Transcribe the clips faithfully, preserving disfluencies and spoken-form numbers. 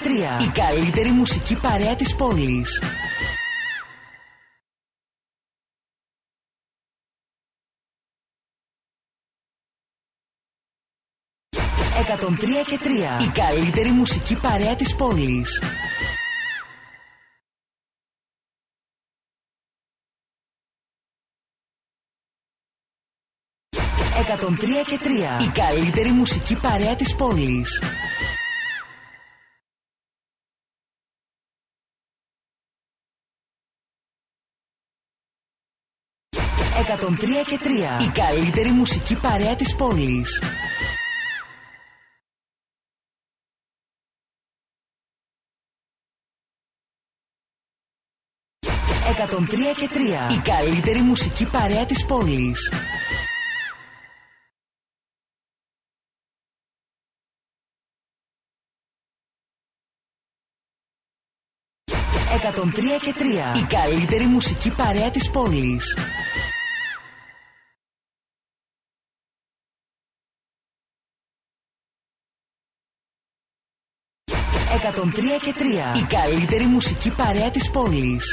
τρία. Η καλύτερη μουσική παρέα της πόλης. εκατόν τρία και τρία. Η καλύτερη μουσική παρέα της πόλης. εκατόν τρία και τρία. Η καλύτερη μουσική παρέα της πόλης. εκατόν τρία και τρία. Η καλύτερη μουσική παρέα της πόλης. εκατόν τρία και τρία. Η καλύτερη μουσική παρέα της πόλης. εκατόν τρία και τρία. Η καλύτερη μουσική παρέα της πόλης. εκατόν τρία και τρία. Η καλύτερη μουσική παρέα της πόλης.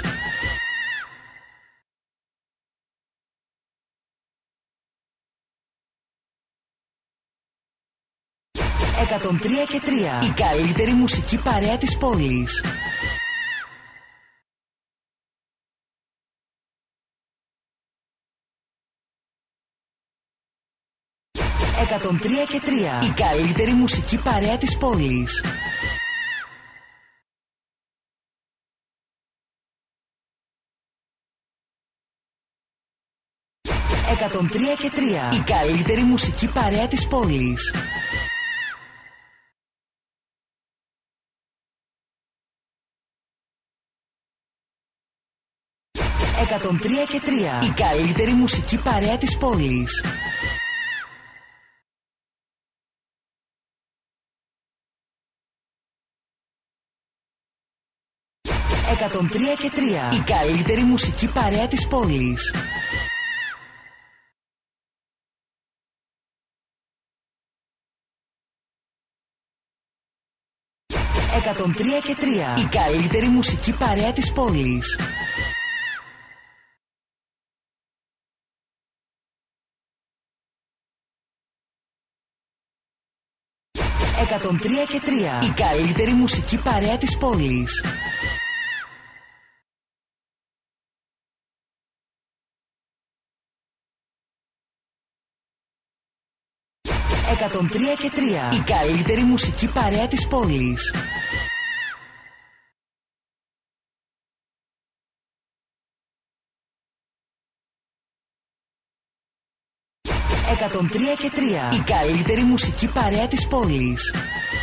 εκατόν τρία και τρία. Η καλύτερη μουσική παρέα της πόλης. εκατόν τρία και τρία. Η καλύτερη μουσική παρέα της πόλης. εκατόν τρία και τρία. Η καλύτερη μουσική παρέα της πόλης. εκατόν τρία και τρία. Η καλύτερη μουσική παρέα της πόλης. εκατόν τρία και τρία. Η καλύτερη μουσική παρέα της πόλης. εκατόν τρία και τρία. Η καλύτερη μουσική παρέα της πόλης. εκατόν τρία και τρία. Η καλύτερη μουσική παρέα της πόλης. εκατόν τρία και τρία. Η καλύτερη μουσική παρέα της πόλης. εκατόν τρία και τρία. Η καλύτερη μουσική παρέα της πόλης.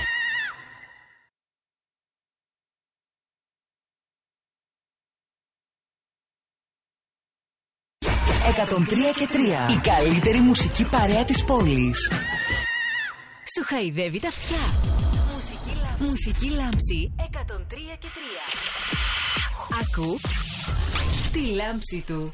εκατόν τρία και τρία. Η καλύτερη μουσική παρέα της πόλης. Σου χαϊδεύει τα αυτιά. Μουσική λάμψη. Μουσική λάμψη εκατόν τρία και τρία. Ακού τη λάμψη του.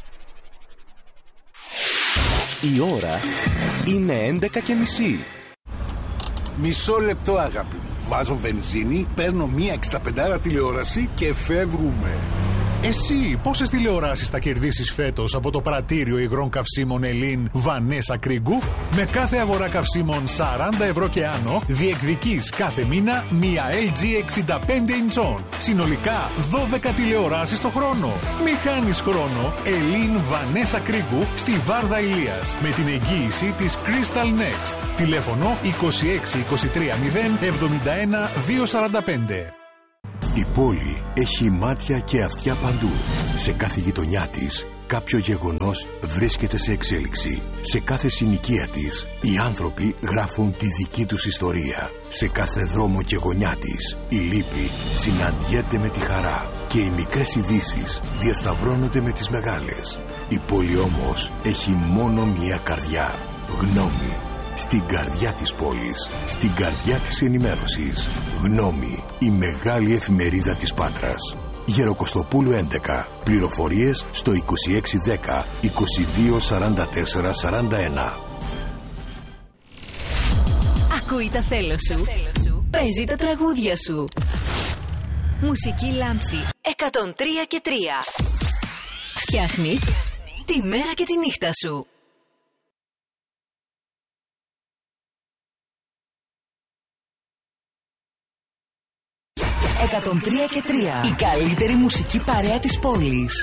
Η ώρα είναι έντεκα και μισή. Μισό λεπτό, αγάπη μου. Βάζω βενζίνη, παίρνω μία εξήντα πέντε τηλεόραση και φεύγουμε. Εσύ πόσες τηλεοράσεις θα κερδίσεις φέτος από το πρατήριο υγρών καυσίμων Ελλήν Βανέσα Κρίγκου? Με κάθε αγορά καυσίμων σαράντα ευρώ και άνω διεκδικείς κάθε μήνα μία ελ τζι εξήντα πέντε ιντσών. Συνολικά δώδεκα τηλεοράσεις το χρόνο. Μη χάνεις χρόνο. Ελλήν Βανέσα Κρίγκου στη Βάρδα Ηλίας με την εγγύηση της Crystal Next. Τηλέφωνο είκοσι έξι είκοσι τρία μηδέν εβδομήντα ένα διακόσια σαράντα πέντε. Η πόλη έχει μάτια και αυτιά παντού. Σε κάθε γειτονιά της κάποιο γεγονός βρίσκεται σε εξέλιξη. Σε κάθε συνοικία της οι άνθρωποι γράφουν τη δική τους ιστορία. Σε κάθε δρόμο και γωνιά της η λύπη συναντιέται με τη χαρά και οι μικρές ειδήσεις διασταυρώνονται με τις μεγάλες. Η πόλη όμως έχει μόνο μία καρδιά. Γνώμη. Στην καρδιά της πόλης, στην καρδιά της ενημέρωσης. Γνώμη, η μεγάλη εφημερίδα της Πάτρας. Γεροκοστοπούλου έντεκα. Πληροφορίες στο είκοσι έξι δέκα είκοσι δύο σαράντα τέσσερα σαράντα ένα. Ακούει τα θέλω σου. Παίζει τα τραγούδια σου. Μουσική Λάμψη εκατόν τρία και τρία. Φτιάχνει τη μέρα και τη νύχτα σου. εκατόν τρία και τρία. Η καλύτερη μουσική παρέα της πόλης.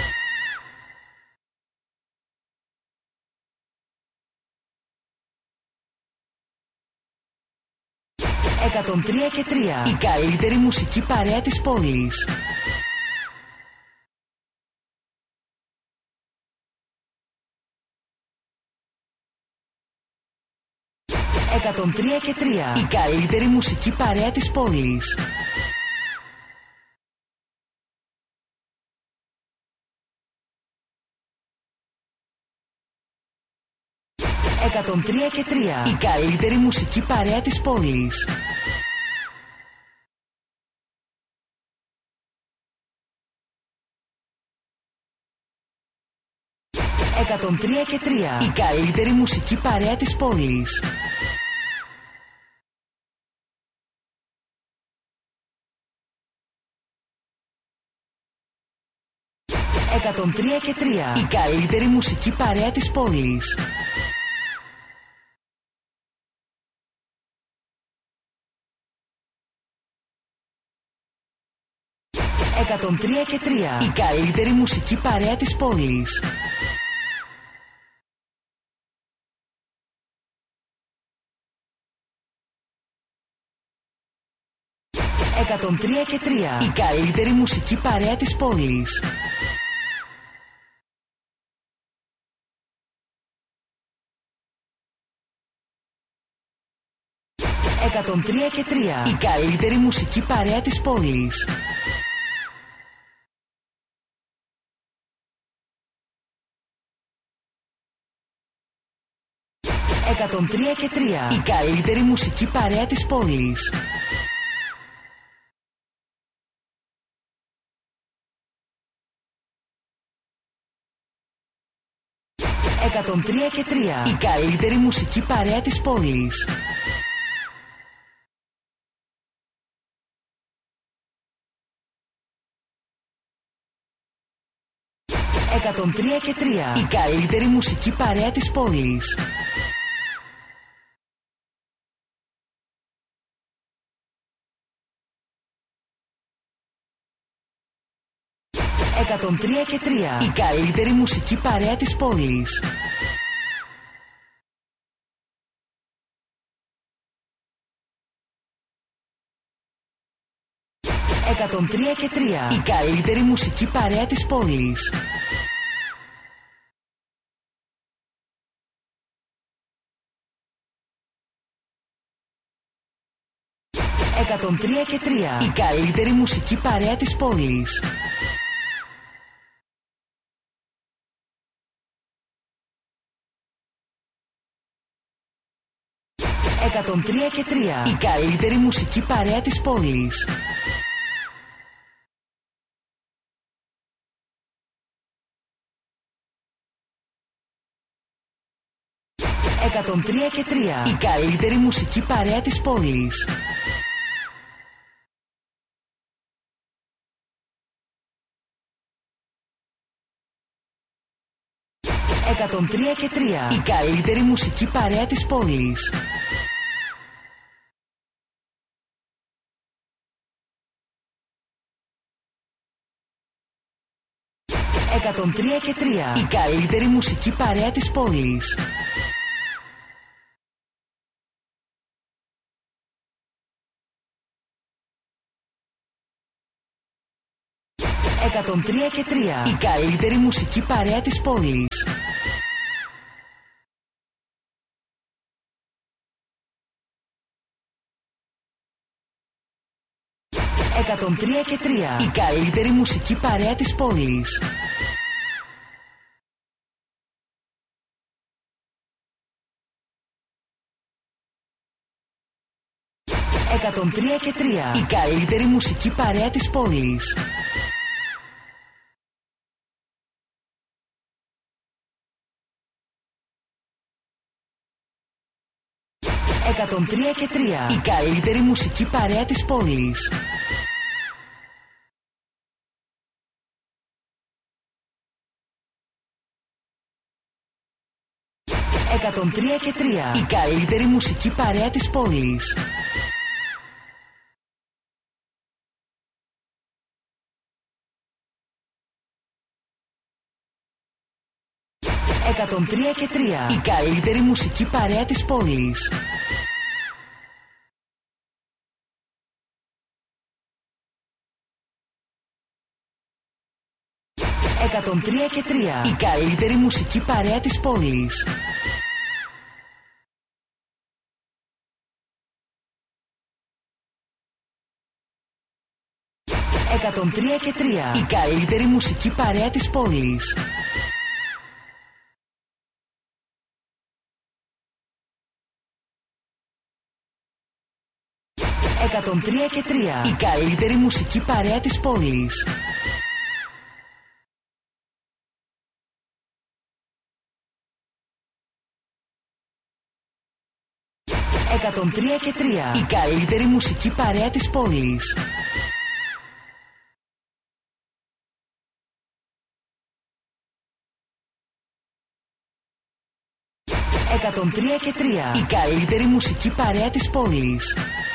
εκατόν τρία και τρία. Η καλύτερη μουσική παρέα της πόλης. εκατόν τρία και τρία. Η καλύτερη μουσική παρέα της πόλης. εκατόν τρία και τρία. Η καλύτερη μουσική παρέα της πόλης. εκατόν τρία και τρία. Η καλύτερη μουσική παρέα της πόλης. εκατόν τρία και τρία. Η καλύτερη μουσική παρέα της πόλης. εκατόν τρία και τρία. Η καλύτερη μουσική παρέα της πόλης. εκατόν τρία και τρία. Η καλύτερη μουσική παρέα της πόλης. εκατόν τρία και τρία. Η καλύτερη μουσική παρέα της πόλης. εκατόν τρία και τρία. Η καλύτερη μουσική παρέα της πόλης. εκατόν τρία και τρία. Η καλύτερη μουσική παρέα της πόλης. εκατόν τρία και τρία. Η καλύτερη μουσική παρέα της πόλης. εκατόν τρία και τρία. Η καλύτερη μουσική παρέα της πόλης. εκατόν τρία και τρία. Η καλύτερη μουσική παρέα της πόλης. εκατόν τρία και τρία. Η καλύτερη μουσική παρέα της πόλης. εκατόν τρία και τρία. Η καλύτερη μουσική παρέα της πόλης. εκατόν τρία και τρία. Η καλύτερη μουσική παρέα της πόλης. εκατόν τρία και τρία. Η καλύτερη μουσική παρέα της πόλης. εκατόν τρία και τρία. Η καλύτερη μουσική παρέα της πόλης. εκατόν τρία και τρία. Η καλύτερη μουσική παρέα της πόλης. εκατόν τρία και τρία. Η καλύτερη μουσική παρέα της πόλης. εκατόν τρία και τρία. Η καλύτερη μουσική παρέα της πόλης. εκατόν τρία και τρία. Η καλύτερη μουσική παρέα της πόλης. εκατόν τρία και τρία. Η καλύτερη μουσική παρέα της πόλης. εκατόν τρία και τρία. Η καλύτερη μουσική παρέα της πόλης. εκατόν τρία και τρία. Η καλύτερη μουσική παρέα της πόλης. εκατόν τρία και τρία. Η καλύτερη μουσική παρέα της πόλης. εκατόν τρία και τρία. Η καλύτερη μουσική παρέα της πόλης. εκατόν τρία και τρία. Η καλύτερη μουσική παρέα της πόλης. εκατόν τρία και τρία. Η καλύτερη μουσική παρέα της πόλης.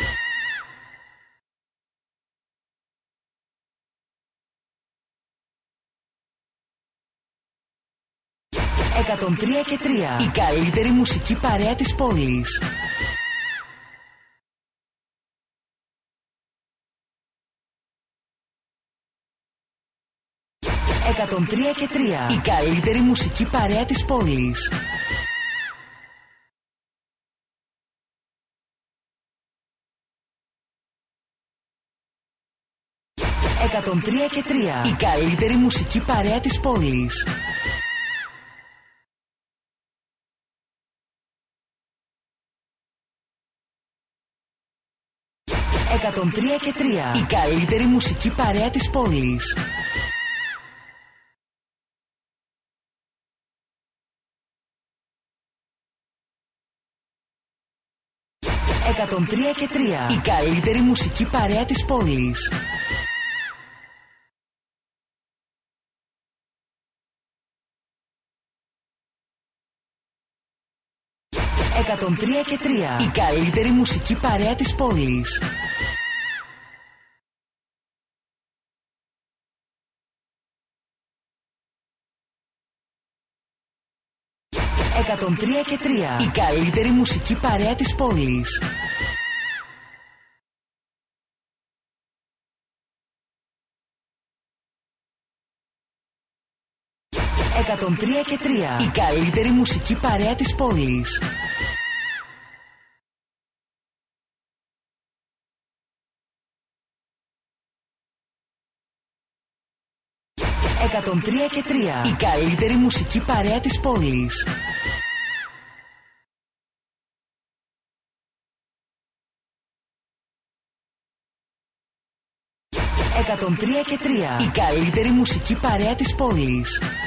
εκατόν τρία και τρία. Η καλύτερη μουσική παρέα της πόλης. εκατόν τρία και τρία. Η καλύτερη μουσική παρέα της πόλης. εκατόν τρία και τρία. Η καλύτερη μουσική παρέα της πόλης. εκατόν τρία και τρία. Η καλύτερη μουσική παρέα της πόλης. εκατόν τρία και τρία. Η καλύτερη μουσική παρέα της πόλης. εκατόν τρία και τρία. Η καλύτερη μουσική παρέα της πόλης. εκατόν τρία και τρία. Η καλύτερη μουσική παρέα της πόλης. εκατόν τρία και τρία. Η καλύτερη μουσική παρέα της πόλης. εκατόν τρία και τρία. Η καλύτερη μουσική παρέα της πόλης. εκατόν τρία και τρία. Η καλύτερη μουσική παρέα της πόλης.